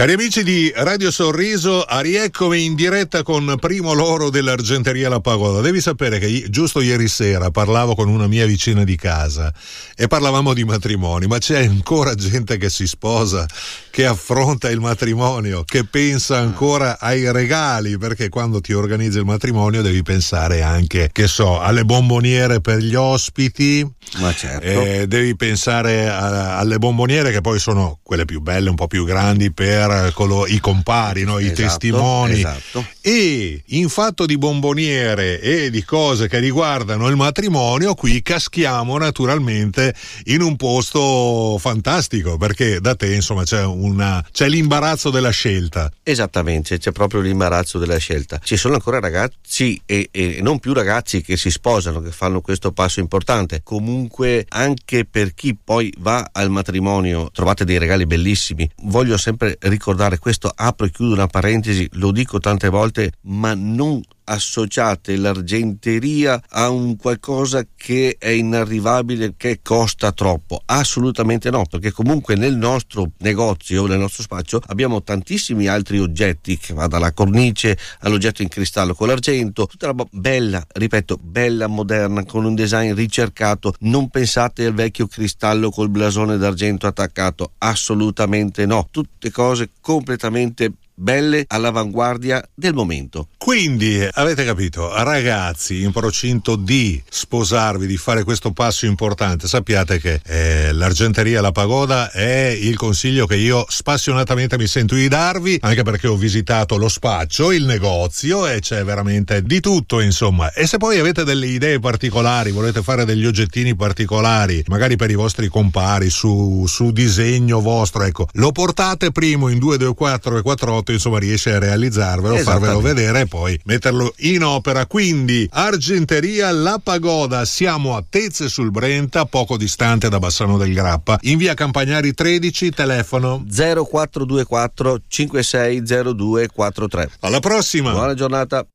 Cari amici di Radio Sorriso, rieccomi in diretta con Primo Loro dell'Argenteria La Pagoda. Devi sapere che giusto ieri sera parlavo con una mia vicina di casa e parlavamo di matrimoni, ma c'è ancora gente che si sposa, che affronta il matrimonio, che pensa ancora ai regali, perché quando ti organizzi il matrimonio devi pensare anche, che so, alle bomboniere per gli ospiti. Ma certo. Devi pensare alle bomboniere, che poi sono quelle più belle, un po' più grandi, per i compari, no? I testimoni. Esatto. E in fatto di bomboniere e di cose che riguardano il matrimonio, qui caschiamo naturalmente in un posto fantastico, perché da te insomma c'è l'imbarazzo della scelta. Esattamente, c'è proprio l'imbarazzo della scelta. Ci sono ancora ragazzi e non più ragazzi che si sposano, che fanno questo passo importante. Comunque, anche per chi poi va al matrimonio, trovate dei regali bellissimi. Voglio sempre ricordare questo, apro e chiudo una parentesi, lo dico tante volte, ma non associate l'argenteria a un qualcosa che è inarrivabile, che costa troppo. Assolutamente no, perché comunque nel nostro negozio, nel nostro spazio, abbiamo tantissimi altri oggetti, che va dalla cornice all'oggetto in cristallo con l'argento, tutta roba bella, ripeto, bella, moderna, con un design ricercato. Non pensate al vecchio cristallo col blasone d'argento attaccato, assolutamente no, tutte cose completamente belle, all'avanguardia del momento. Quindi avete capito, ragazzi in procinto di sposarvi, di fare questo passo importante, sappiate che l'Argenteria La Pagoda è il consiglio che io spassionatamente mi sento di darvi, anche perché ho visitato lo spaccio, il negozio, e c'è veramente di tutto, insomma. E se poi avete delle idee particolari, volete fare degli oggettini particolari, magari per i vostri compari, su disegno vostro, ecco, lo portate primo in 224 e 48, insomma riesce a realizzarvelo, farvelo vedere e poi metterlo in opera. Quindi Argenteria La Pagoda, siamo a Tezze sul Brenta, poco distante da Bassano del Grappa, in via Campagnari 13, telefono 0424 560243. Alla prossima, buona giornata.